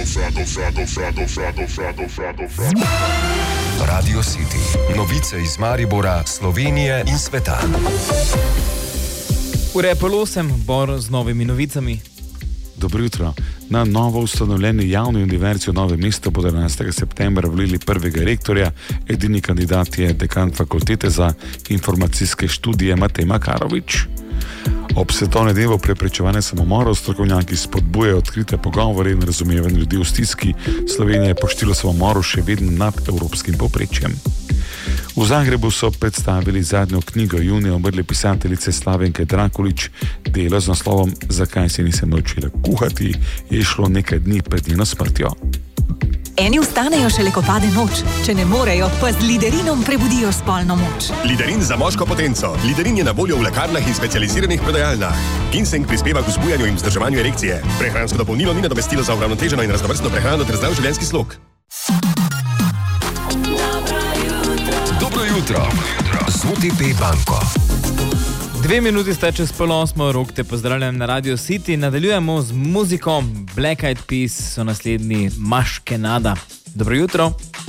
Radio City. Novice iz Maribora, Slovenije in sveta. Ura je 8, Bor z novimi novicami. Dobro jutro. Na novo ustanovljeni javni univerzi v Novem mestu bodo 11. septembra volili prvega rektorja. Edini kandidat je dekan fakultete za informacijske študije Matej Makarovič. Ob svetovnem dnevu preprečevanja samomorov strokovnjaki spodbujajo odkrite pogovore in razumevanje ljudi v stiski. Slovenija je po številu samomorov še vedno nad evropskim povprečjem. V Zagrebu so predstavili zadnjo knjigo junija umrle pisateljice Slavenke Drakulić. Delo z naslovom Zakaj se nisem naučila kuhati je šlo nekaj dni pred njeno smrtjo. Eni vstanejo šele, ko pade noč. Če ne morejo, pa z Liderinom prebudijo spolno moč. Liderin za moško potenco. Liderin je na voljo v lekarnah in specializiranih prodajalnah. Ginseng prispeva k vzbujanju in vzdrževanju erekcije. Prehransko dopolnilo ni nadomestilo za uravnoteženo in raznovrstno prehrano ter zdrav življenjski slog. Dobro jutro. Z OTP banko. 2 minuti sta čez 7:30, Rok te pozdravljam na Radio City. Nadaljujemo z muziko. Black Eyed Peas so naslednji Maškenada. Dobro jutro.